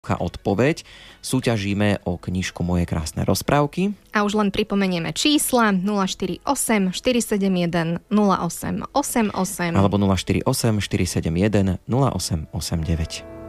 odpoveď. Súťažíme o knižku Moje krásne rozprávky. A už len pripomenieme čísla 048 471 0888 alebo 048 471 0889.